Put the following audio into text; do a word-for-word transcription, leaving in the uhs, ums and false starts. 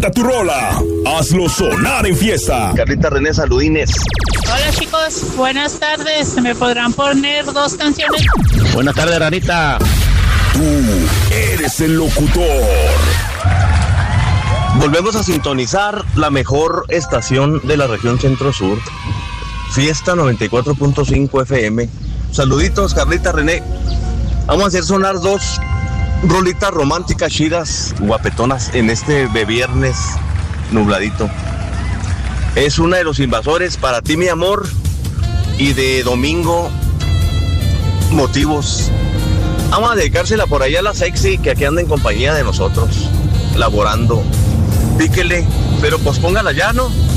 Canta tu rola, hazlo sonar en fiesta. Carlita, René, saludines. Hola chicos, buenas tardes. ¿Me podrán poner dos canciones? Buenas tardes, Ranita. Tú eres el locutor. Volvemos a sintonizar la mejor estación de la región centro-sur. Fiesta noventa y cuatro punto cinco F M. Saluditos, Carlita, René. Vamos a hacer sonar dos rolitas románticas, chidas, guapetonas en este viernes nubladito. Es una de Los Invasores, Para ti mi amor, y de domingo, Motivos. Vamos a dedicársela por allá a la sexy que aquí anda en compañía de nosotros, laborando. Píquele, pero pues póngala ya, ¿no?